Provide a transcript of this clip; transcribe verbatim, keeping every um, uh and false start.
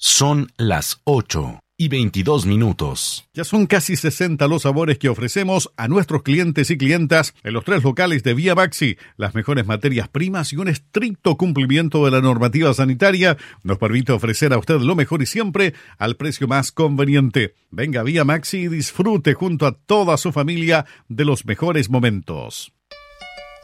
Son las ocho y veintidós minutos. Ya son casi sesenta los sabores que ofrecemos a nuestros clientes y clientas en los tres locales de Vía Maxi. Las mejores materias primas y un estricto cumplimiento de la normativa sanitaria nos permite ofrecer a usted lo mejor y siempre al precio más conveniente. Venga a Vía Maxi y disfrute junto a toda su familia de los mejores momentos.